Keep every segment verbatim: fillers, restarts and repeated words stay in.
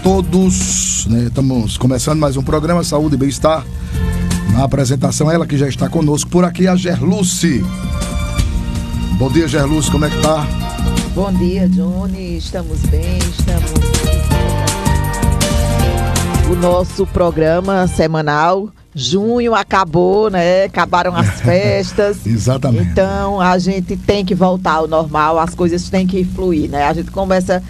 todos, né? Estamos começando mais um programa Saúde e Bem-Estar. Na apresentação, ela que já está conosco por aqui, a Gerluce. Bom dia, Gerluce, como é que tá? Bom dia, Johnny, estamos bem, estamos... O nosso programa semanal, junho acabou, né? Acabaram as festas. Exatamente. Então, a gente tem que voltar ao normal, as coisas têm que fluir, né? A gente começa...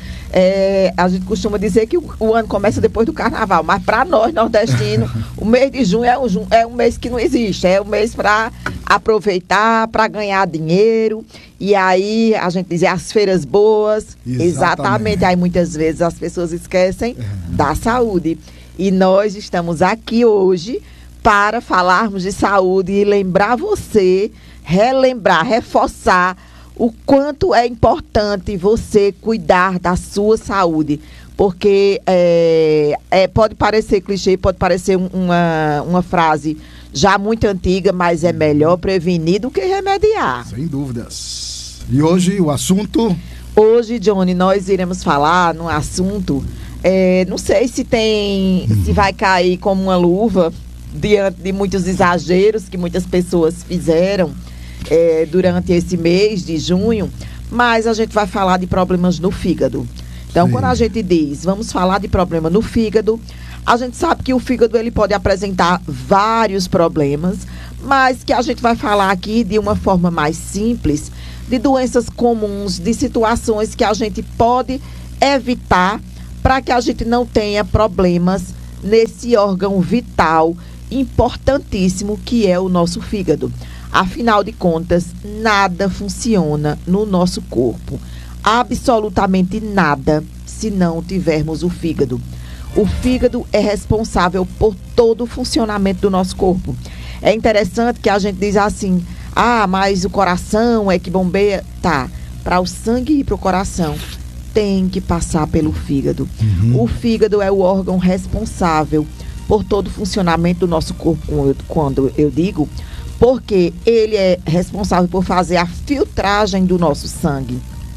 É, a gente costuma dizer que o, o ano começa depois do carnaval, mas para nós nordestinos, o mês de junho é um, é um mês que não existe, é um mês para aproveitar, para ganhar dinheiro, e aí a gente diz as feiras boas, exatamente. exatamente, aí muitas vezes as pessoas esquecem é. da saúde, e nós estamos aqui hoje para falarmos de saúde e lembrar você, relembrar, reforçar o quanto é importante você cuidar da sua saúde, porque é, é, pode parecer clichê, pode parecer uma, uma frase já muito antiga, mas é melhor prevenir do que remediar. Sem dúvidas. E hoje o assunto? Hoje, Johnny, nós iremos falar num assunto, é, não sei se tem, hum. se vai cair como uma luva diante de muitos exageros que muitas pessoas fizeram, É, durante esse mês de junho, mas a gente vai falar de problemas no fígado. Então, Sim. quando a gente diz, vamos falar de problema no fígado, a gente sabe que o fígado ele pode apresentar vários problemas, mas que a gente vai falar aqui de uma forma mais simples, de doenças comuns, de situações que a gente pode evitar para que a gente não tenha problemas nesse órgão vital importantíssimo que é o nosso fígado. Afinal de contas, nada funciona no nosso corpo. Absolutamente nada, se não tivermos o fígado. O fígado é responsável por todo o funcionamento do nosso corpo. É interessante que a gente diz assim, ah, mas o coração é que bombeia. Tá, para o sangue ir para o coração, tem que passar pelo fígado. Uhum. O fígado é o órgão responsável por todo o funcionamento do nosso corpo, quando eu digo... porque ele é responsável por fazer a filtragem do nosso sangue.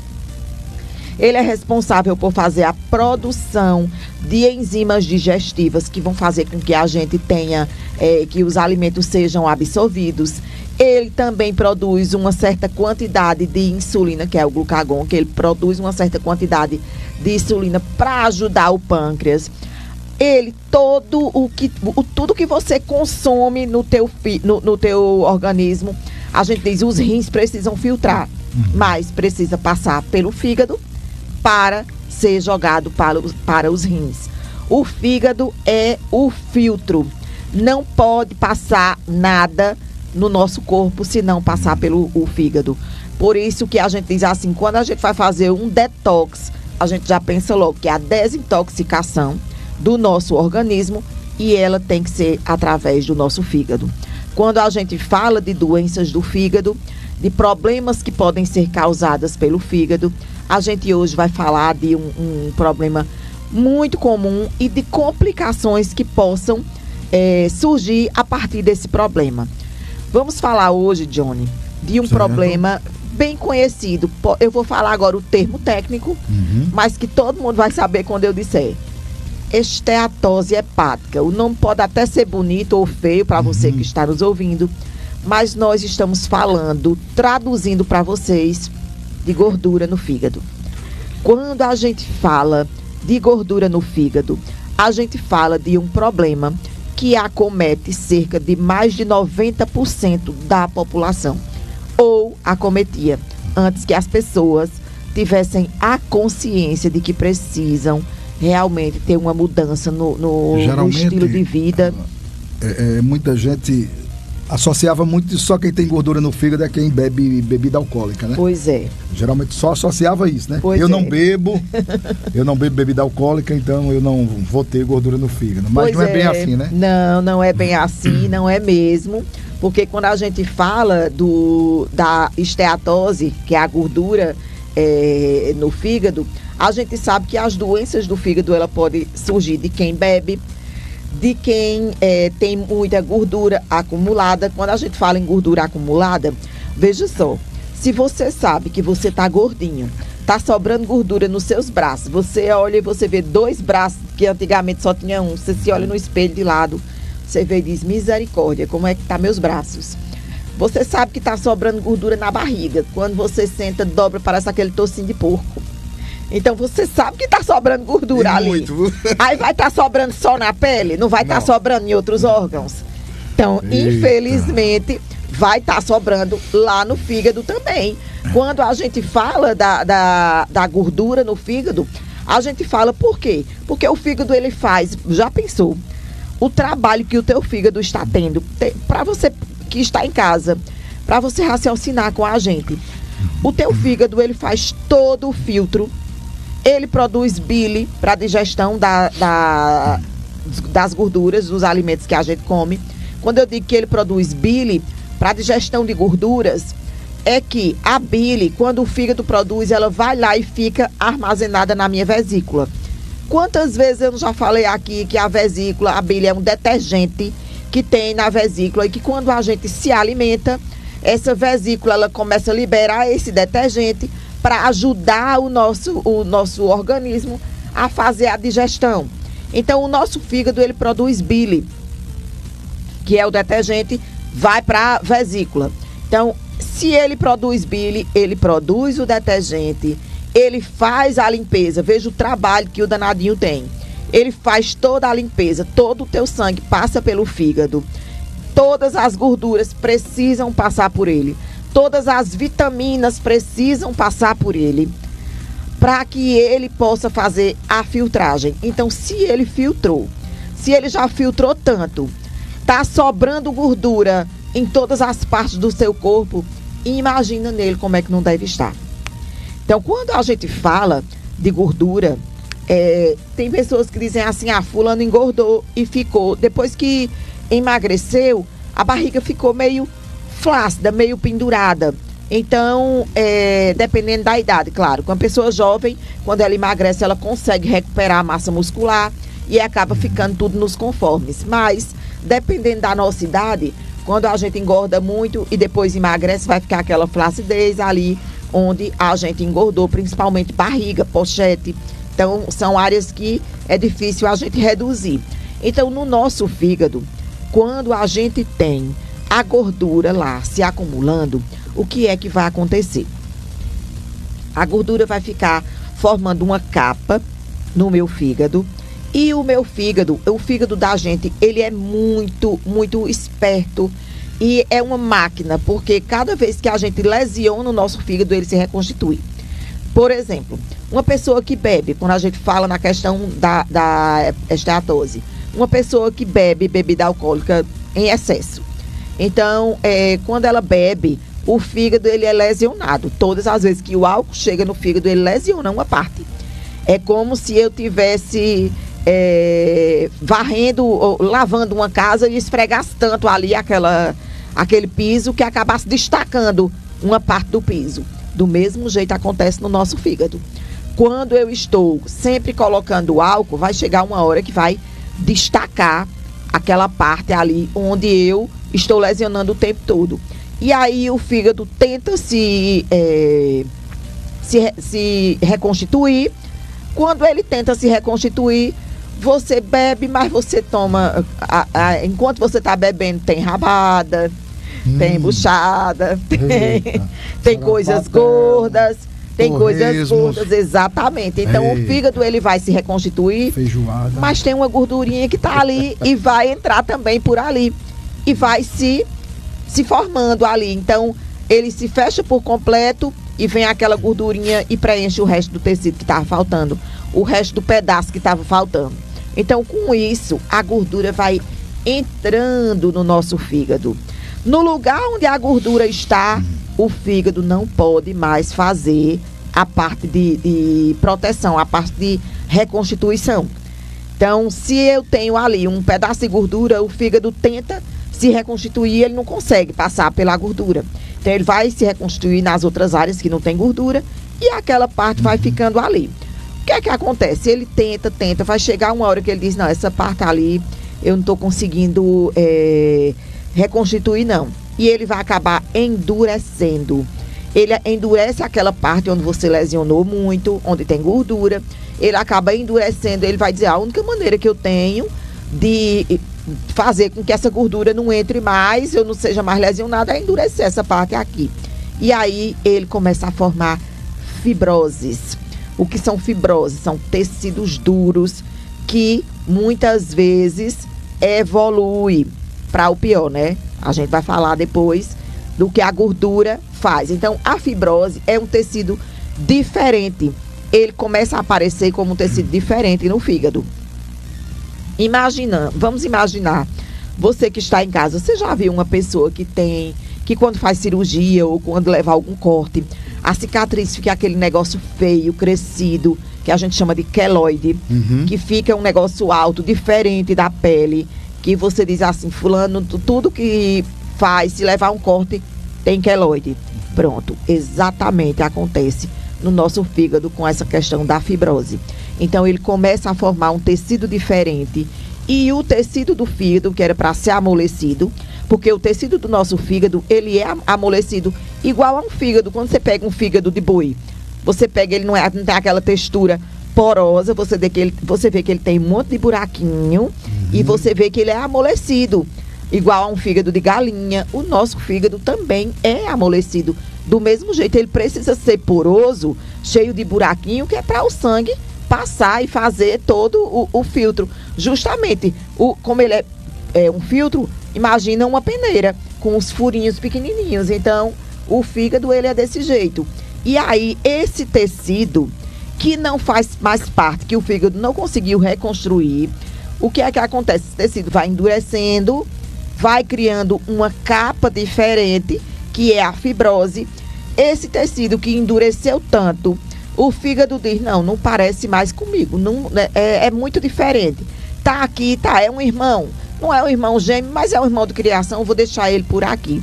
Ele é responsável por fazer a produção de enzimas digestivas que vão fazer com que a gente tenha, é, que os alimentos sejam absorvidos. Ele também produz uma certa quantidade de insulina, que é o glucagon, que ele produz uma certa quantidade de insulina para ajudar o pâncreas. Ele, todo o que, o, tudo que você consome no teu, no, no teu organismo, a gente diz, os rins precisam filtrar, uhum. mas precisa passar pelo fígado para ser jogado para, para os rins. O fígado é o filtro. Não pode passar nada no nosso corpo se não passar pelo o fígado. Por isso que a gente diz assim, quando a gente vai fazer um detox, a gente já pensa logo que é a desintoxicação do nosso organismo e ela tem que ser através do nosso fígado. Quando a gente fala de doenças do fígado, de problemas que podem ser causados pelo fígado, a gente hoje vai falar de um, um problema muito comum e de complicações que possam é, surgir a partir desse problema. Vamos falar hoje, Johnny, de um certo. problema bem conhecido. Eu vou falar agora o termo técnico, uhum. mas que todo mundo vai saber quando eu disser. Esteatose hepática. O nome pode até ser bonito ou feio para você uhum. que está nos ouvindo, mas nós estamos falando, traduzindo para vocês, de gordura no fígado. Quando a gente fala de gordura no fígado, a gente fala de um problema que acomete cerca de mais de noventa por cento da população, ou acometia, antes que as pessoas tivessem a consciência de que precisam realmente ter uma mudança no, no, no estilo de vida. É, é, muita gente associava muito só quem tem gordura no fígado é quem bebe bebida alcoólica, né? Pois é. Geralmente só associava isso, né? Pois eu é. não bebo, eu não bebo bebida alcoólica, então eu não vou ter gordura no fígado. Mas pois não é, é bem assim, né? Não, não é bem assim, não é mesmo. Porque quando a gente fala do, da esteatose, que é a gordura é, no fígado, a gente sabe que as doenças do fígado, ela pode surgir de quem bebe, de quem é, tem muita gordura acumulada. Quando a gente fala em gordura acumulada, veja só, se você sabe que você está gordinho, está sobrando gordura nos seus braços, você olha e você vê dois braços que antigamente só tinha um. Você se olha no espelho de lado, você vê e diz, misericórdia, como é que tá meus braços? Você sabe que tá sobrando gordura na barriga. Quando você senta, dobra, parece aquele tocinho de porco. Então você sabe que tá sobrando gordura e ali. Muito. Aí vai estar tá sobrando só na pele? Não vai estar tá sobrando em outros órgãos. Então, eita, infelizmente, vai estar tá sobrando lá no fígado também. Quando a gente fala da, da, da gordura no fígado, a gente fala por quê? Porque o fígado, ele faz, já pensou, o trabalho que o teu fígado está tendo, para você que está em casa, para você raciocinar com a gente. O teu fígado, ele faz todo o filtro. Ele produz bile para a digestão da, da, das gorduras, dos alimentos que a gente come. Quando eu digo que ele produz bile para a digestão de gorduras, é que a bile, quando o fígado produz, ela vai lá e fica armazenada na minha vesícula. Quantas vezes eu já falei aqui que a vesícula, a bile é um detergente que tem na vesícula e que quando a gente se alimenta, essa vesícula ela começa a liberar esse detergente para ajudar o nosso, o nosso organismo a fazer a digestão. Então, o nosso fígado, ele produz bile, que é o detergente, vai para a vesícula. Então, se ele produz bile, ele produz o detergente, ele faz a limpeza. Veja o trabalho que o danadinho tem. Ele faz toda a limpeza, todo o teu sangue passa pelo fígado. Todas as gorduras precisam passar por ele. Todas as vitaminas precisam passar por ele para que ele possa fazer a filtragem. Então, se ele filtrou, se ele já filtrou tanto, tá sobrando gordura em todas as partes do seu corpo, imagina nele como é que não deve estar. Então, quando a gente fala de gordura, é, tem pessoas que dizem assim, ah, fulano engordou e ficou. Depois que emagreceu, a barriga ficou meio flácida, meio pendurada. Então, é, dependendo da idade, claro. Com a pessoa jovem, quando ela emagrece, ela consegue recuperar a massa muscular e acaba ficando tudo nos conformes. Mas, dependendo da nossa idade, quando a gente engorda muito e depois emagrece, vai ficar aquela flacidez ali onde a gente engordou, principalmente barriga, pochete. Então, são áreas que é difícil a gente reduzir. Então, no nosso fígado, quando a gente tem a gordura lá se acumulando, o que é que vai acontecer? A gordura vai ficar formando uma capa no meu fígado. E o meu fígado, o fígado da gente, ele é muito, muito esperto. E é uma máquina, porque cada vez que a gente lesiona o nosso fígado, ele se reconstitui. Por exemplo, uma pessoa que bebe, quando a gente fala na questão da, da esteatose, uma pessoa que bebe bebida alcoólica em excesso. Então, é, quando ela bebe, o fígado ele é lesionado. Todas as vezes que o álcool chega no fígado, ele lesiona uma parte. É como se eu tivesse é, varrendo, ou, lavando uma casa e esfregasse tanto ali aquela, aquele piso que acabasse destacando uma parte do piso. Do mesmo jeito acontece no nosso fígado. Quando eu estou sempre colocando álcool, vai chegar uma hora que vai destacar aquela parte ali onde eu estou lesionando o tempo todo. E aí o fígado tenta se, é, se, se reconstituir. Quando ele tenta se reconstituir, você bebe, mas você toma... A, a, enquanto você está bebendo, tem rabada, hum. tem buchada, tem, tem coisas gordas, tem coisas gordas, exatamente. Então Eita. o fígado ele vai se reconstituir, Feijoada. mas tem uma gordurinha que está ali e vai entrar também por ali. E vai se, se formando ali. Então, ele se fecha por completo e vem aquela gordurinha e preenche o resto do tecido que estava faltando. O resto do pedaço que estava faltando. Então, com isso, a gordura vai entrando no nosso fígado. No lugar onde a gordura está, o fígado não pode mais fazer a parte de, de proteção, a parte de reconstituição. Então, se eu tenho ali um pedaço de gordura, o fígado tenta se reconstituir, ele não consegue passar pela gordura. Então, ele vai se reconstituir nas outras áreas que não tem gordura e aquela parte vai ficando ali. O que é que acontece? Ele tenta, tenta, vai chegar uma hora que ele diz, não, essa parte ali eu não estou conseguindo é, reconstituir, não. E ele vai acabar endurecendo. Ele endurece aquela parte onde você lesionou muito, onde tem gordura, ele acaba endurecendo, ele vai dizer, a única maneira que eu tenho de fazer com que essa gordura não entre mais, eu não seja mais lesionada, é endurecer essa parte aqui. E aí ele começa a formar fibroses. O que são fibroses? São tecidos duros que muitas vezes evolui para o pior, né? A gente vai falar depois do que a gordura faz. Então, a fibrose é um tecido diferente. Ele começa a aparecer como um tecido diferente no fígado. Imagina, vamos imaginar, você que está em casa, você já viu uma pessoa que tem, que quando faz cirurgia ou quando leva algum corte, a cicatriz fica aquele negócio feio, crescido, que a gente chama de queloide, uhum. que fica um negócio alto, diferente da pele, que você diz assim, fulano, tudo que faz, se levar um corte, tem queloide. Pronto, exatamente acontece no nosso fígado com essa questão da fibrose. Então ele começa a formar um tecido diferente e o tecido do fígado, que era para ser amolecido, porque o tecido do nosso fígado, ele é amolecido igual a um fígado. Quando você pega um fígado de boi, você pega, ele não, é, não tem aquela textura porosa, você vê que ele, você vê que ele tem um monte de buraquinho uhum. e você vê que ele é amolecido, igual a um fígado de galinha. O nosso fígado também é amolecido. Do mesmo jeito, ele precisa ser poroso, cheio de buraquinho, que é para o sangue passar e fazer todo o, o filtro. Justamente, o, como ele é, é um filtro, imagina uma peneira com os furinhos pequenininhos. Então, o fígado, ele é desse jeito. E aí, esse tecido, que não faz mais parte, que o fígado não conseguiu reconstruir, o que é que acontece? Esse tecido vai endurecendo, vai criando uma capa diferente, que é a fibrose. Esse tecido que endureceu tanto, o fígado diz, não, não parece mais comigo, não, é, é muito diferente. Tá aqui, tá, é um irmão, não é um irmão gêmeo, mas é um irmão de criação, eu vou deixar ele por aqui.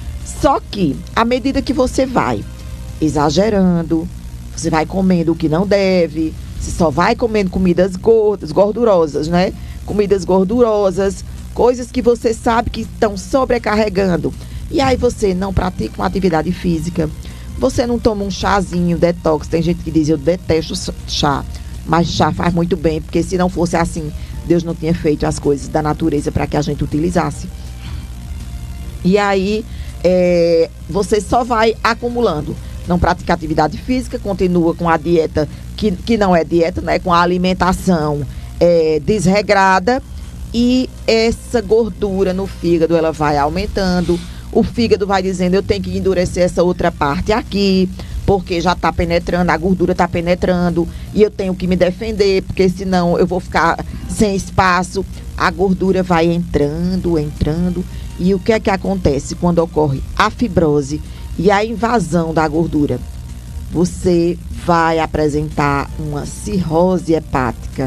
Só que, à medida que você vai exagerando, você vai comendo o que não deve, você só vai comendo comidas gordas, gordurosas, né? Comidas gordurosas, coisas que você sabe que estão sobrecarregando. E aí você não pratica uma atividade física, você não toma um chazinho detox. Tem gente que diz, eu detesto chá, mas chá faz muito bem, porque se não fosse assim, Deus não tinha feito as coisas da natureza para que a gente utilizasse. E aí, é, você só vai acumulando. Não pratica atividade física, continua com a dieta, que, que não é dieta, né? Com a alimentação é, desregrada, e essa gordura no fígado, ela vai aumentando. O fígado vai dizendo, eu tenho que endurecer essa outra parte aqui, porque já está penetrando, a gordura está penetrando, e eu tenho que me defender, porque senão eu vou ficar sem espaço. A gordura vai entrando, entrando, e o que é que acontece quando ocorre a fibrose e a invasão da gordura? Você vai apresentar uma cirrose hepática,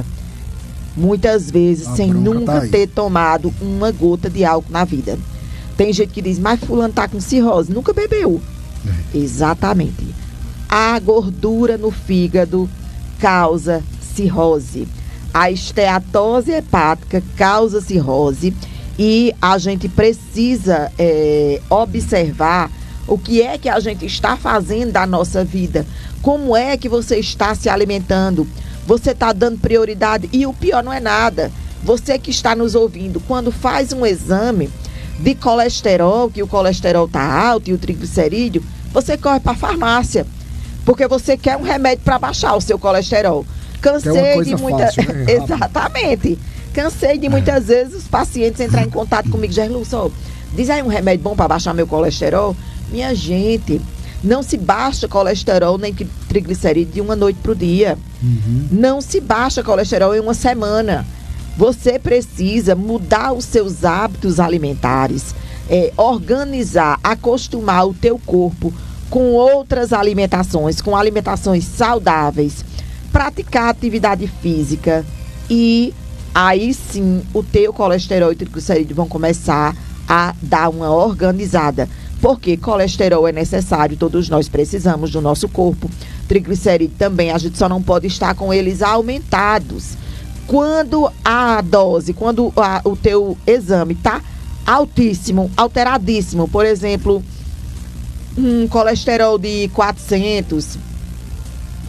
muitas vezes sem nunca tá ter tomado uma gota de álcool na vida. Tem gente que diz, mas fulano tá com cirrose, nunca bebeu. É. Exatamente. A gordura no fígado causa cirrose. A esteatose hepática causa cirrose, e a gente precisa é, observar o que é que a gente está fazendo da nossa vida. Como é que você está se alimentando? Você está dando prioridade? E o pior não é nada. Você que está nos ouvindo, quando faz um exame de colesterol, que o colesterol está alto e o triglicerídeo, você corre para a farmácia, porque você quer um remédio para baixar o seu colesterol. Cansei de muitas... Né? Exatamente. Cansei de muitas vezes os pacientes entrar em contato comigo, Gerlúcio, diz aí um remédio bom para baixar meu colesterol. Minha gente, não se baixa colesterol nem triglicerídeo de uma noite para o dia. Uhum. Não se baixa colesterol em uma semana. Você precisa mudar os seus hábitos alimentares, é, organizar, acostumar o teu corpo com outras alimentações, com alimentações saudáveis, praticar atividade física, e aí sim o teu colesterol e triglicerídeo vão começar a dar uma organizada. Porque colesterol é necessário, todos nós precisamos do nosso corpo. Triglicerídeo também, a gente só não pode estar com eles aumentados. Quando a dose, quando a, o teu exame está altíssimo, alteradíssimo, por exemplo, um colesterol de quatrocentos,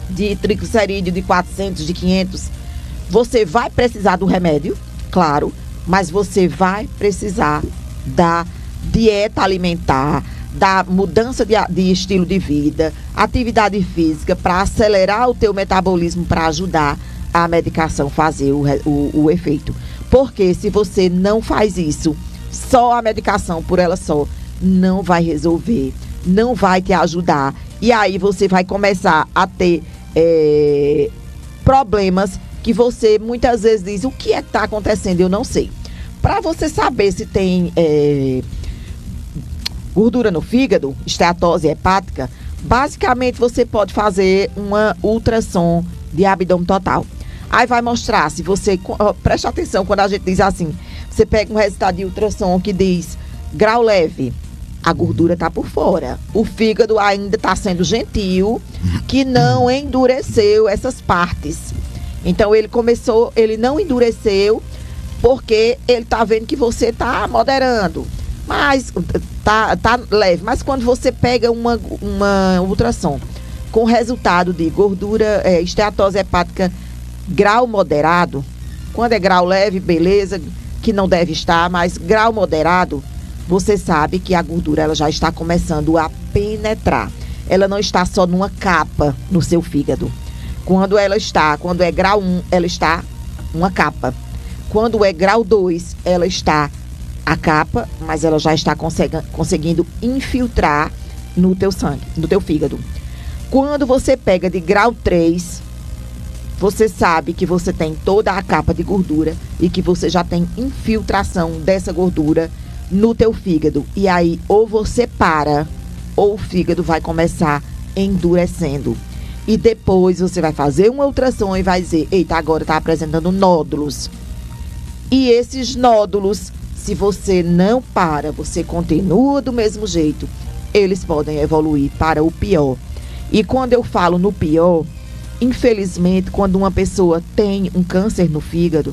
de triglicerídeo de quatrocentos, de quinhentos, você vai precisar do remédio, claro, mas você vai precisar da dieta alimentar, da mudança de, de estilo de vida, atividade física, para acelerar o teu metabolismo, para ajudar a medicação fazer o, o, o efeito. Porque se você não faz isso, só a medicação por ela só não vai resolver, não vai te ajudar. E aí você vai começar a ter é, problemas que você muitas vezes diz, o que é que está acontecendo? Eu não sei. Para você saber se tem é, gordura no fígado, esteatose hepática, basicamente você pode fazer uma ultrassom de abdômen total. Aí vai mostrar se você... Preste atenção quando a gente diz assim, você pega um resultado de ultrassom que diz grau leve, a gordura está por fora. O fígado ainda está sendo gentil, que não endureceu essas partes. Então ele começou, ele não endureceu, porque ele está vendo que você está moderando. Mas tá, tá leve. Mas quando você pega uma, uma ultrassom com resultado de gordura, é, esteatose hepática, grau moderado, quando é grau leve, beleza, que não deve estar, mas grau moderado, você sabe que a gordura ela já está começando a penetrar. Ela não está só numa capa no seu fígado. Quando ela está, quando é grau um, ela está uma capa. Quando é grau dois, ela está a capa, mas ela já está consegui- conseguindo infiltrar no teu sangue, no teu fígado. Quando você pega de grau três, você sabe que você tem toda a capa de gordura e que você já tem infiltração dessa gordura no teu fígado. E aí, ou você para, ou o fígado vai começar endurecendo. E depois você vai fazer uma ultrassom e vai dizer, eita, agora está apresentando nódulos. E esses nódulos, se você não para, você continua do mesmo jeito, eles podem evoluir para o pior. E quando eu falo no pior, infelizmente, quando uma pessoa tem um câncer no fígado,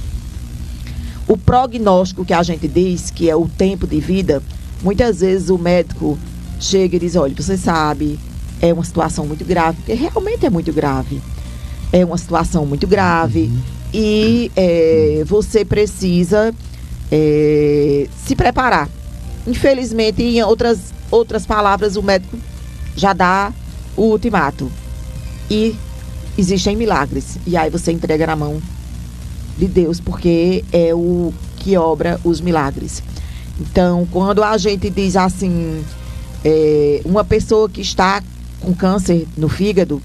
o prognóstico que a gente diz, que é o tempo de vida, muitas vezes o médico chega e diz, olha, você sabe, é uma situação muito grave, porque realmente é muito grave. É uma situação muito grave uhum. e é, você precisa é, se preparar. Infelizmente, em outras, outras palavras, o médico já dá o ultimato. E existem milagres. E aí você entrega na mão de Deus, porque é o que obra os milagres. Então, quando a gente diz assim, é, uma pessoa que está com câncer no fígado,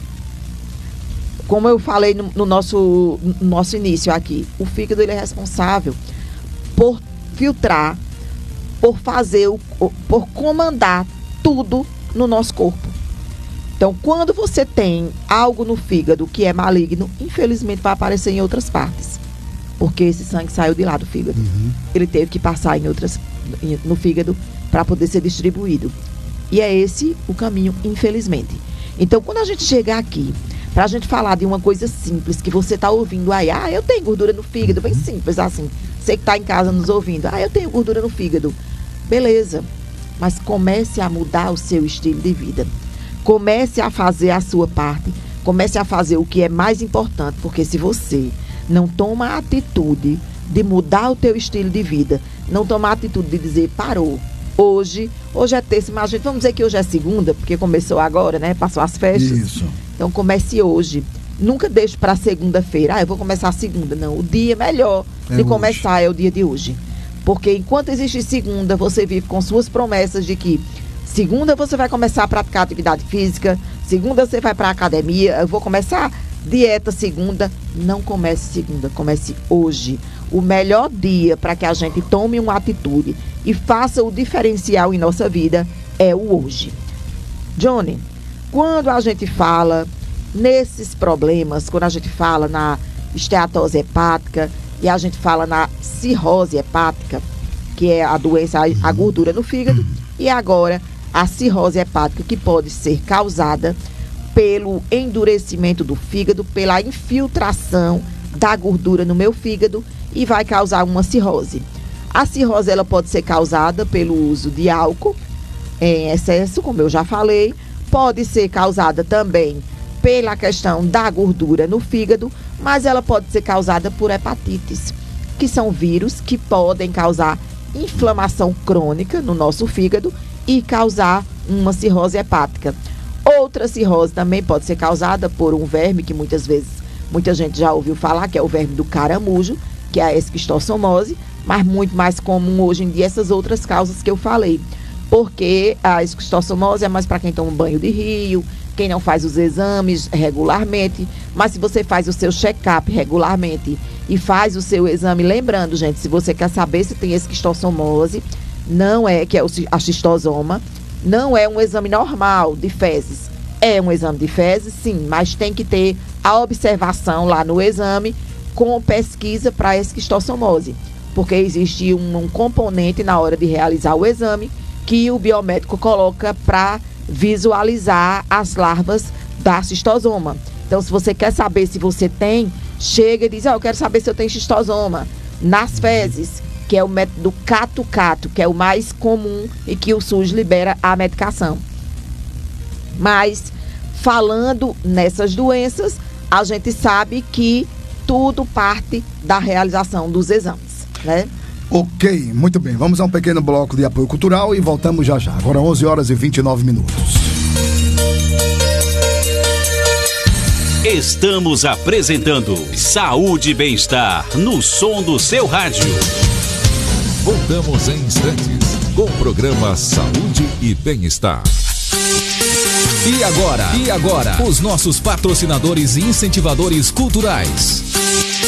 como eu falei no, no, nosso, no nosso início aqui, o fígado ele é responsável por filtrar, por fazer, o, por comandar tudo no nosso corpo. Então, quando você tem algo no fígado que é maligno, infelizmente vai aparecer em outras partes. Porque esse sangue saiu de lá do fígado. Uhum. Ele teve que passar em outras, no fígado para poder ser distribuído. E é esse o caminho, infelizmente. Então, quando a gente chegar aqui, para a gente falar de uma coisa simples, que você está ouvindo aí, ah, eu tenho gordura no fígado, bem simples assim. Você que está em casa nos ouvindo, ah, eu tenho gordura no fígado. Beleza, mas comece a mudar o seu estilo de vida. Comece a fazer a sua parte, comece a fazer o que é mais importante, porque se você não toma a atitude de mudar o teu estilo de vida, não tomar a atitude de dizer, parou, hoje, hoje é terça, mas gente, vamos dizer que hoje é segunda, porque começou agora, né, passou as festas. Isso. Então comece hoje, nunca deixe para segunda-feira, ah, eu vou começar a segunda, não, o dia melhor é de hoje. Começar é o dia de hoje, porque enquanto existe segunda, você vive com suas promessas de que segunda você vai começar a praticar atividade física, segunda você vai para a academia, eu vou começar dieta segunda. Não comece segunda, comece hoje. O melhor dia para que a gente tome uma atitude e faça o diferencial em nossa vida é o hoje. Johnny, quando a gente fala nesses problemas, quando a gente fala na esteatose hepática e a gente fala na cirrose hepática, que é a doença, a gordura no fígado, e agora a cirrose hepática, que pode ser causada pelo endurecimento do fígado, pela infiltração da gordura no meu fígado e vai causar uma cirrose. A cirrose ela pode ser causada pelo uso de álcool em excesso, como eu já falei, pode ser causada também pela questão da gordura no fígado, mas ela pode ser causada por hepatites, que são vírus que podem causar inflamação crônica no nosso fígado e causar uma cirrose hepática. Outra cirrose também pode ser causada por um verme que muitas vezes, muita gente já ouviu falar, que é o verme do caramujo, que é a esquistossomose, mas muito mais comum hoje em dia essas outras causas que eu falei. Porque a esquistossomose é mais para quem toma um banho de rio, quem não faz os exames regularmente, mas se você faz o seu check-up regularmente e faz o seu exame, lembrando, gente, se você quer saber se tem esquistossomose, não é, que é a xistosoma, não é um exame normal de fezes. É um exame de fezes, sim, mas tem que ter a observação lá no exame com pesquisa para a esquistossomose, porque existe um, um componente na hora de realizar o exame que o biomédico coloca para visualizar as larvas da xistosoma. Então, se você quer saber se você tem, chega e diz, ó, oh, eu quero saber se eu tenho xistosoma nas fezes, que é o método cato-cato, que é o mais comum e que o SUS libera a medicação. Mas, falando nessas doenças, a gente sabe que tudo parte da realização dos exames, né? Ok, muito bem. Vamos a um pequeno bloco de apoio cultural e voltamos já já. Agora onze horas e vinte e nove minutos. Estamos apresentando Saúde e Bem-Estar no som do seu rádio. Voltamos em instantes com o programa Saúde e Bem-Estar. E agora? E agora? Os nossos patrocinadores e incentivadores culturais.